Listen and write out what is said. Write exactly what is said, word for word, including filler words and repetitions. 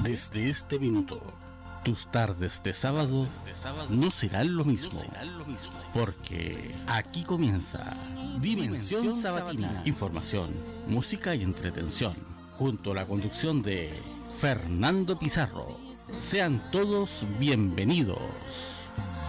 Desde este minuto, tus tardes de sábado no serán lo mismo, porque aquí comienza Dimensión Sabatina. Información, música y entretención, junto a la conducción de Fernando Pizarro. Sean todos bienvenidos.